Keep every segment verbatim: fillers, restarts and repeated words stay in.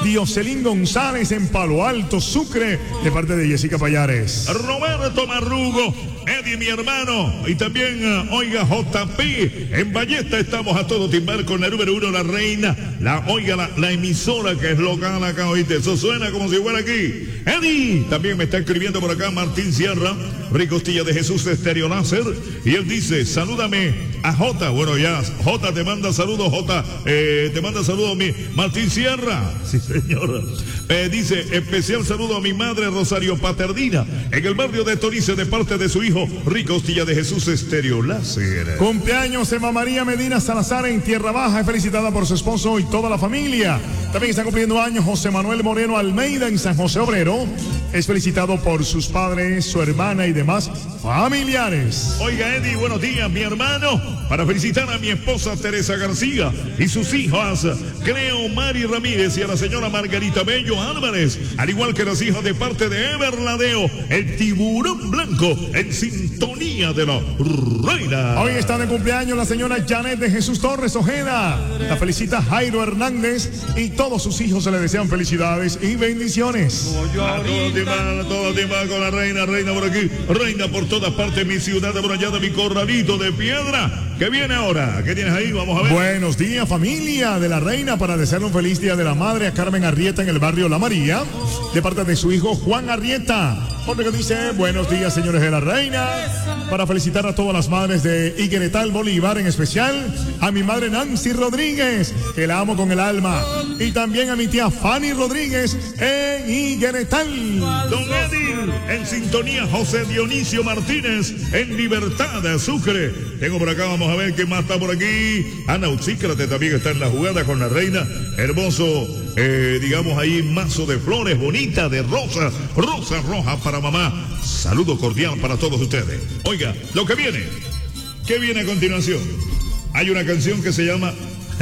Dioselín González en Palo Alto, Sucre, de parte de Jessica Payares. Roberto Marrugo, Eddie, mi hermano, y también, uh, oiga, J P, en Ballesta estamos a todo timbar con la número uno, la reina, la, oiga, la, la emisora que es local acá, oíste, eso suena como si fuera aquí. Eddie, también me está escribiendo por acá Martín Sierra, Ricostilla de Jesús Estéreo Láser, y él dice, salúdame a J, bueno ya, J te manda saludos, J, eh, te manda saludos a mi Martín Sierra, sí señora, eh, dice, especial saludo a mi madre Rosario Paternina, en el barrio de Torice, de parte de su hijo, Ricostilla de Jesús Estéreo Láser. Cumpleaños Emma María Medina Salazar en Tierra Baja, es felicitada por su esposo y toda la familia. También está cumpliendo años José Manuel Moreno Almeida en San José Obrero, es felicitado por sus padres, su hermana y demás familiares. Oiga, Eddie, buenos días, mi hermano, para felicitar a mi esposa Teresa García y sus hijas, Cleo Mari Ramírez y a la señora Margarita Bello Álvarez, al igual que las hijas de parte de Everladeo, el tiburón blanco, en sintonía de la reina. Hoy está de cumpleaños la señora Janet de Jesús Torres Ojeda. La felicita Jairo Hernández y todos sus hijos se le desean felicidades y bendiciones. A todo timar, a todo timar con la reina, reina por aquí, reina por todas partes, mi ciudad amurallada, mi corralito de piedra. ¿Qué viene ahora? ¿Qué tienes ahí? Vamos a ver. Buenos días, familia de la reina, para desearle un feliz día de la madre a Carmen Arrieta en el barrio La María, de parte de su hijo Juan Arrieta. Porque dice, buenos días, señores de la reina, para felicitar a todas las madres de Higueretal Bolívar, en especial a mi madre Nancy Rodríguez, que la amo con el alma, y también a mi tía Fanny Rodríguez en Higueretal. Don Eddie, en sintonía, José Dionisio Martínez en Libertad, Sucre. Tengo por acá, vamos a ver qué más está por aquí. Ana Uxícrate también está en la jugada con la reina. Hermoso, eh, digamos ahí, mazo de flores bonitas, de rosas, rosas rojas para mamá. Saludo cordial para todos ustedes. Oiga, lo que viene, ¿qué viene a continuación? Hay una canción que se llama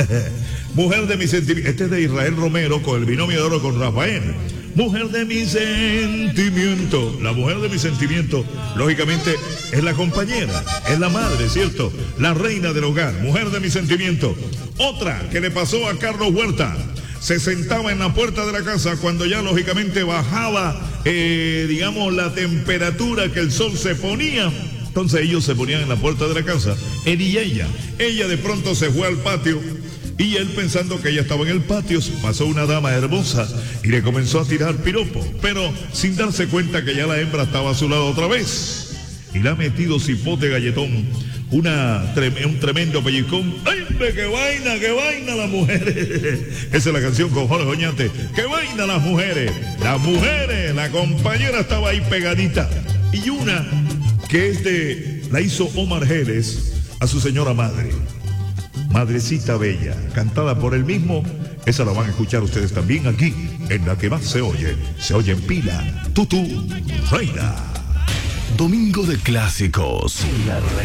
Mujer de mi sentimiento. Este es de Israel Romero con el binomio de oro con Rafael. Mujer de mi sentimiento. La mujer de mi sentimiento, lógicamente, es la compañera, es la madre, ¿cierto? La reina del hogar, mujer de mi sentimiento. Otra que le pasó a Carlos Huerta. Se sentaba en la puerta de la casa cuando ya lógicamente bajaba, eh, digamos, la temperatura que el sol se ponía. Entonces ellos se ponían en la puerta de la casa, él y ella. Ella de pronto se fue al patio y él, pensando que ella estaba en el patio, pasó una dama hermosa y le comenzó a tirar piropo, pero sin darse cuenta que ya la hembra estaba a su lado otra vez. Y le ha metido cipote galletón, una, un tremendo pellizcón. ¡Ay, qué vaina, qué vaina las mujeres! Esa es la canción con Jorge Oñate. ¡Qué vaina las mujeres! Las mujeres, la compañera estaba ahí pegadita. Y una que es de, la hizo Omar Geles a su señora madre. Madrecita Bella, cantada por él mismo. Esa la van a escuchar ustedes también aquí, en la que más se oye. Se oye en pila. Tutu, reina. Domingo de clásicos.